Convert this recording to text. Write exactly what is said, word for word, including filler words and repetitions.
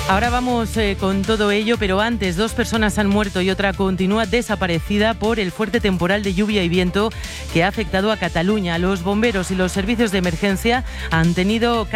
Ahora vamos eh, con todo ello, pero antes dos personas han muerto y otra continúa desaparecida por el fuerte temporal de lluvia y viento que ha afectado a Cataluña. Los bomberos y los servicios de emergencia han tenido